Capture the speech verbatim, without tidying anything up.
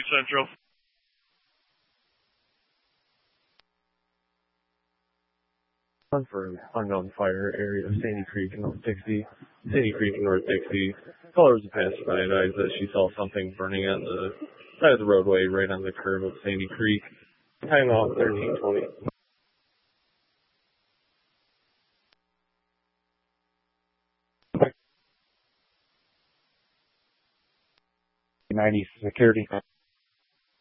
Central. On for unknown fire area of Sandy Creek and North Dixie. Sandy Creek and North Dixie. Caller was a passerby advised that she saw something burning on the side of the roadway right on the curve of Sandy Creek. Time off thirteen twenty. ninety security.